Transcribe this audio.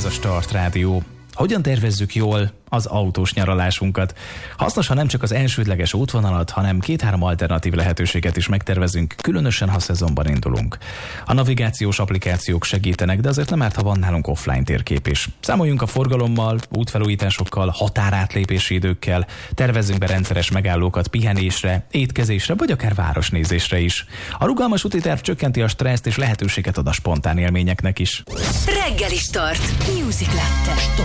a Start Rádió. Hogyan tervezzük jól az autós nyaralásunkat? Hasznos, ha nem csak az elsődleges útvonalat, hanem 2-3 alternatív lehetőséget is megtervezünk, különösen, ha szezonban indulunk. A navigációs applikációk segítenek, de azért nem árt, ha van nálunk offline térkép is. Számoljunk a forgalommal, útfelújításokkal, határátlépési időkkel, tervezzünk be rendszeres megállókat pihenésre, étkezésre, vagy akár városnézésre is. A rugalmas úti terv csökkenti a stresszt és lehetőséget ad a spontán élményeknek is. Reggeli Start. Music Latte.